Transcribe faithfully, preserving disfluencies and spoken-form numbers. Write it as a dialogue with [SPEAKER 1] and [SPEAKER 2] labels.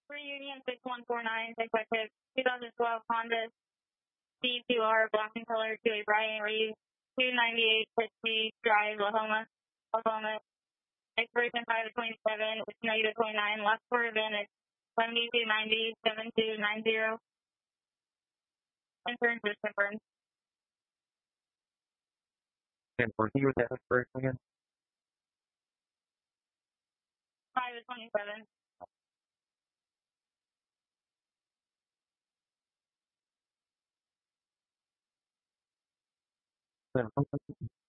[SPEAKER 1] Free Union six one four nine, effective twenty twelve Honda C two R, black and color to a Brian Reeves, two ninety-eight fifty Drive, Lahoma, Oklahoma. Expiration five of twenty-seven, with negative twenty-nine. Last quarter advantage seventy-two ninety, seventy-two ninety. Insurance is confirmed.
[SPEAKER 2] And for you, that expiration again?
[SPEAKER 1] five of twenty-seven.
[SPEAKER 2] Then